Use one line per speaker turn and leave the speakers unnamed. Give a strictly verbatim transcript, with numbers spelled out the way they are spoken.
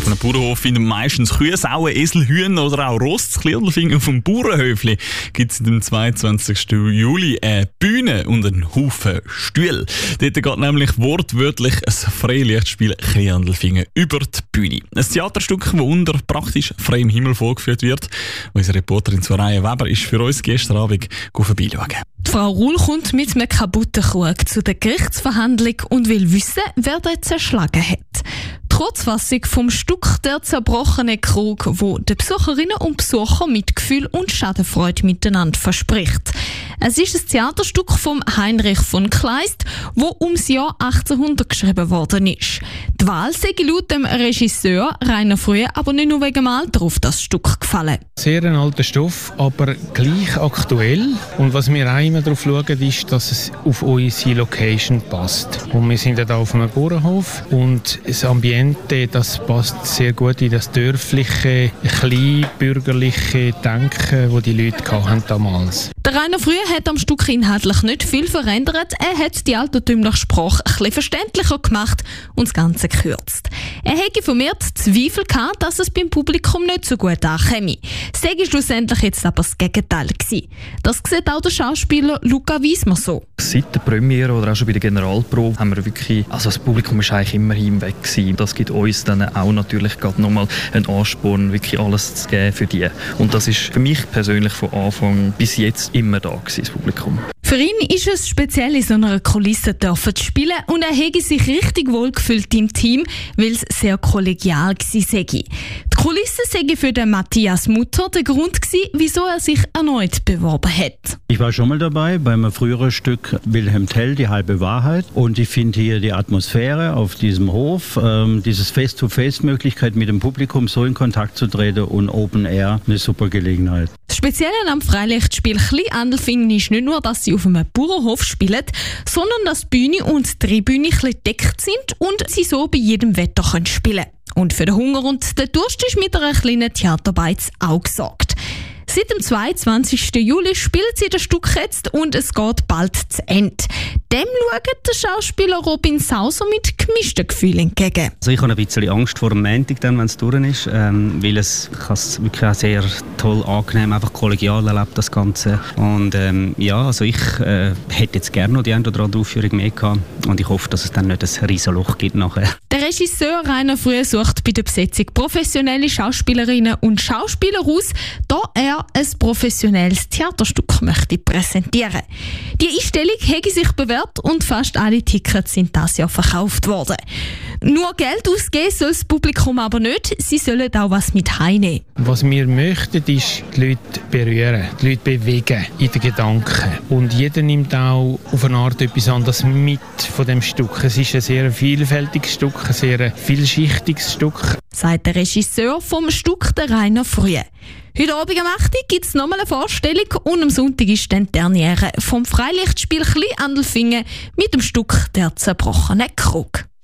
Auf einem Bauernhof finden meistens Kühe, Sauen, Esel, Hühner oder auch Ross. Zu Klierlfingen auf dem Bauernhöfli gibt es am zweiundzwanzigsten Juli eine Bühne und einen Haufen Stühle. Dort geht nämlich wortwörtlich ein Freilichtspiel Klierlfingen über die Bühne. Ein Theaterstück, das unter praktisch freiem Himmel vorgeführt wird. Unsere Reporterin Soraya Weber ist für uns gestern Abend vorbeischauen.
Die Frau Ruhl kommt mit einem kaputten Krug zu der Gerichtsverhandlung und will wissen, wer den zerschlagen hat. Die Kurzfassung vom Stück «Der zerbrochene Krug», wo den Besucherinnen und Besuchern Mitgefühl und Schadenfreude miteinander verspricht. Es ist ein Theaterstück von Heinrich von Kleist, wo ums Jahr achtzehnhundert geschrieben worden ist. Die Wahl sei laut dem Regisseur Rainer Frühe aber nicht nur wegen dem Alter auf das Stück gefallen.
Sehr ein alter Stoff, aber gleich aktuell. Und was wir auch immer darauf schauen, ist, dass es auf unsere Location passt. Und wir sind ja hier auf einem Bauernhof und das Ambiente, das passt sehr gut in das dörfliche, kleinbürgerliche Denken, das die Leute hatten damals.
Der Rainer Frühe hat am Stück inhaltlich nicht viel verändert. Er hat die altertümliche Sprache ein bisschen verständlicher gemacht und das Ganze gekürzt. Er hätte vermehrt Zweifel gehabt, dass es beim Publikum nicht so gut ankäme. Es sei schlussendlich jetzt aber das Gegenteil gewesen. Das sieht auch der Schauspieler Luca Wiesmer so.
Seit der Premiere oder auch schon bei der Generalprobe haben wir wirklich, also das Publikum ist eigentlich immer hinweg gewesen. Das gibt uns dann auch natürlich gerade nochmal einen Ansporn, wirklich alles zu geben für die. Und das ist für mich persönlich von Anfang bis jetzt immer da gewesen, das Publikum.
Für ihn ist es speziell, in so einer Kulisse dürfen zu spielen und er hätte sich richtig wohl gefühlt im Team, weil es sehr kollegial war. Die Kulisse sei für den Matthias Mutter der Grund gewesen, wieso er sich erneut beworben hat.
Ich war schon mal dabei beim früheren Stück Wilhelm Tell, die halbe Wahrheit. Und ich finde hier die Atmosphäre auf diesem Hof, ähm, dieses Face-to-Face-Möglichkeit mit dem Publikum so in Kontakt zu treten und Open Air, eine super Gelegenheit.
Das Spezielle am Freilichtspiel Kleinandelfingen ist nicht nur, dass sie auf einem Bauernhof spielen, sondern dass die Bühne und die Tribüne gedeckt sind und sie so bei jedem Wetter spielen können. Und für den Hunger und den Durst ist mit einer kleinen Theaterbeiz auch gesorgt. Seit dem zweiundzwanzigsten Juli spielt sie das Stück jetzt und es geht bald zu Ende. Dem schaut der Schauspieler Robin Sauser mit gemischten Gefühlen entgegen.
Also ich habe ein bisschen Angst vor dem Montag, wenn es durch ist, ähm, weil es, ich habe es wirklich auch sehr toll, angenehm, einfach kollegial erlebt, das Ganze. Und ähm, ja, also ich äh, hätte jetzt gerne noch die eine oder andere Aufführung mehr gehabt und ich hoffe, dass es dann nicht ein Riesenloch gibt nachher.
Der Regisseur Rainer Frühe sucht bei der Besetzung professionelle Schauspielerinnen und Schauspieler aus, da er ein professionelles Theaterstück möchte präsentieren. Die Einstellung hätte sich bewährt und fast alle Tickets sind dieses Jahr verkauft worden. Nur Geld ausgeben soll das Publikum aber nicht, sie sollen auch was mit heimnehmen.
Was wir möchten, ist die Leute berühren, die Leute bewegen in den Gedanken. Und jeder nimmt auch auf eine Art etwas anderes mit von dem Stück. Es ist ein sehr vielfältiges Stück, ein sehr vielschichtiges Stück.
Sagt der Regisseur vom Stück, der Rainer Frühe. Heute Abend am acht Uhr gibt es nochmal eine Vorstellung und am Sonntag ist dann die Derniere vom Freilichtspiel Kleinandelfingen mit dem Stück «Der zerbrochene Krug».